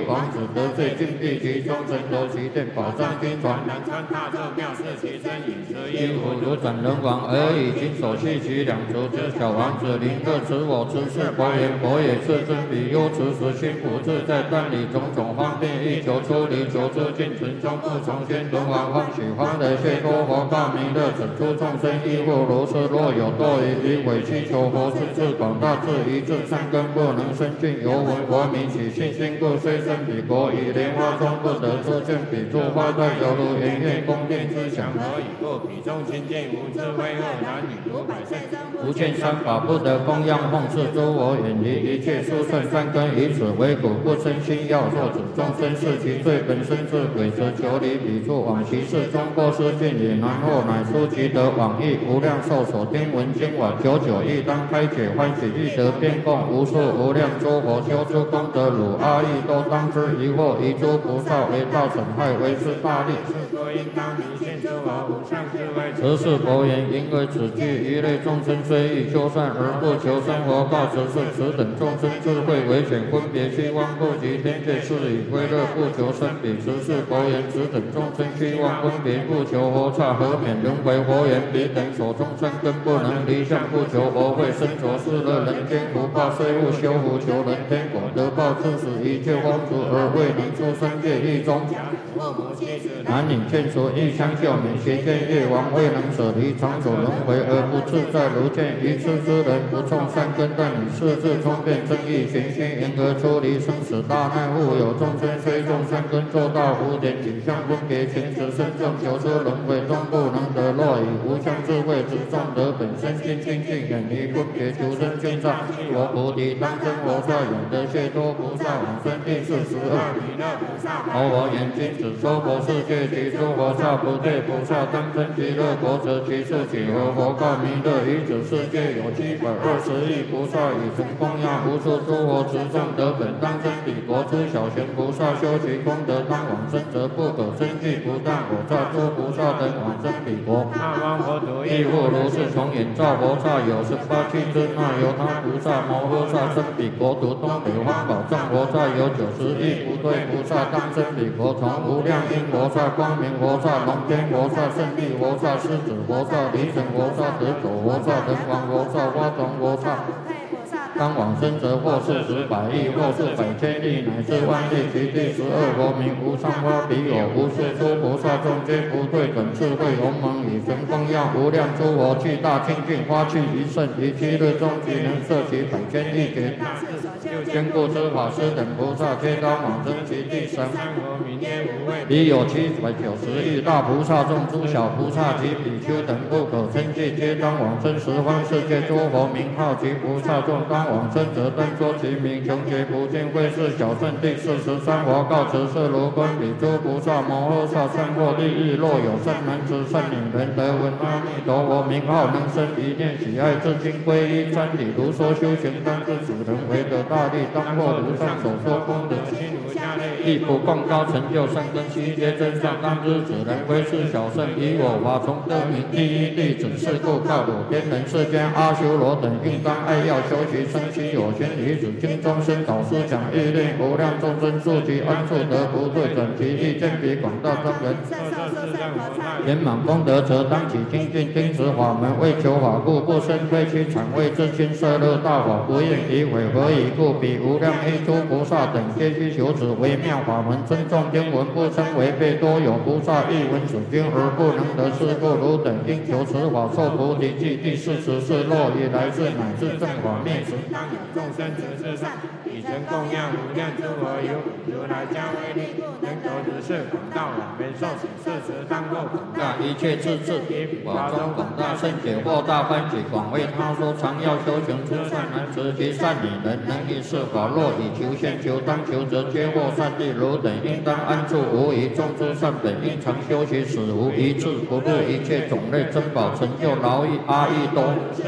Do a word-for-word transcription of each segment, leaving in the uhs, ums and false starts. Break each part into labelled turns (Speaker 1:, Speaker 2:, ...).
Speaker 1: 王子得罪禁闭及忠诚得其殿，宝藏经传。
Speaker 2: 南川大咒妙是其身饮食衣
Speaker 1: 衣服如斩人王，而以金手系其两足之小王子，临各持我持是佛言，佛也是真比忧持时心不自在，但理种种方便欲求出离，求之尽存终不从先，轮王欢喜欢得谢多佛告弥勒，整出众生亦复如是，若有堕于于委屈求佛是智广大智一智善根不能生尽，犹闻佛名起信心故，虽生彼国，以莲花中不得出见，彼诸花在犹如圆月宫殿之祥，
Speaker 2: 何以故？彼中亲近无智慧恶男女如百世生
Speaker 1: 不见三法不得供养奉事诸佛，远离一切殊胜善根，以此为苦不生心要。若指众生是其罪本身是鬼，则求离彼处往其事中过失尽也难，或乃书其德往诣无量寿所听闻经晚久久亦当开解欢喜欲得遍供无数无量诸佛修诸功德，汝阿逸都当知疑惑，一诸菩萨为道损害为是大利。
Speaker 2: 是故应当迷信诸佛无上智慧。
Speaker 1: 此是佛言，因为此句一类众生虽欲修善而不求生活，告此是此等众生智慧为浅，分别虚妄不及天界，是以归乐不求生彼。此是佛言，此等众生虚妄分别不求佛刹，何免轮回？佛言，彼等所种善根不能离相，不求佛慧，身着世乐人间福报，虽勿修福求人天果，得报致使一切风俗而未能出生界狱中。男女眷属欲相救免，邪见业王未能舍离长久轮回而不自在，如见愚痴之人不种善根，但以世智聪辩正义玄虚，因而出离生死大难。复有众生虽种善根，做到无点景象分别前执身正求出轮回中不能得，若以无相智慧之众得本身心清净，远离分别求生经上，我菩提当真佛刹，永得解脱菩萨往生第四十二弥勒菩萨。佛我言君子说佛世界及诸佛刹不对菩萨当真极乐国，则其数几何？佛告弥勒，于此世界有七百二十亿菩萨，以曾供养无数诸佛持众得本当真彼国。诸小贤菩萨修其功德当往生，则不可生惧，不但我刹诸菩萨等往生彼国。
Speaker 2: 那方佛土
Speaker 1: 亦复如是，从眼照佛刹有十八七尊，那由他菩萨摩诃萨生彼国土，东北方宝藏佛刹有九十亿不对菩萨当生彼国，从无量音佛刹、光明佛刹、龙天佛刹、胜利佛刹、狮子佛刹、离尘佛刹、得走佛刹、人王佛刹、花种佛刹。当往生者或是十百亿，或是百千亿，乃至万亿。其第十二佛名无上花彼有无数诸菩萨众，皆不对等智慧鸿蒙，以神供养无量诸佛，具大清净花趣一甚，于七日中即能摄其百千亿劫。坚固之法师等菩萨，皆当往生其第三
Speaker 2: 佛名皆无畏。
Speaker 1: 彼有七百九十亿大菩萨众，诸小菩萨及比丘等不可称计，皆当往生十方世界诸佛名号及菩萨众，当往生者当说其名，穷劫不尽会是小圣第四十三佛告辞是如观彼诸菩萨摩诃萨善获利益，若有善男子善女人得闻阿弥陀佛名号，能生一念喜爱至今皈依瞻礼，如说修行当知主人为得大利，当获如上所说功德心如下类，亦不共高成就善根悉皆真上，当知此人为是小圣，以我法从得名第一弟子，是故告汝天人世间阿修罗等应当爱要修习生息有先于子经中生导师讲欲令无量众生住其安处得不对转其意见比广大众人圆满功德，则当起精进听持法门，为求法故不生非其产为自亲摄乐大法，不应诋毁。何以故？彼无量依诸菩萨等皆须求此微妙法门，尊重经文不称违背，多有菩萨欲闻此经而不能得，是故汝等应求此法受菩提记。第四十是若以来世乃至正法灭时，
Speaker 2: 当有众生执事上，以身供养无量诸佛，有如来加威力，能求如是广大往遍受持事实，当过广大
Speaker 1: 一切智智法中广大圣解或大欢喜，广为他说常要修行诸善男子及善女人，能以是法，若以求现求当求，则皆获善利。汝等应当安住无疑，众诸善本应常修习，使无一智不入一切种类珍宝，成就劳役阿逸多。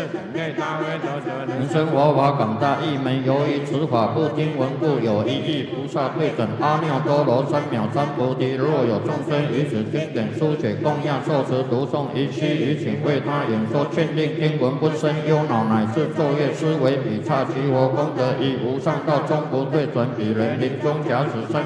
Speaker 1: 人生佛法广大义门，由于此法不听闻故，有一亿菩萨对准阿耨多罗三藐三菩提。若有众生于此经典书写供养受持读诵，一须于请为他演说劝令听闻，不生忧恼，乃至昼夜思维，彼刹其佛功德以无上道终不退转。彼人临终假使三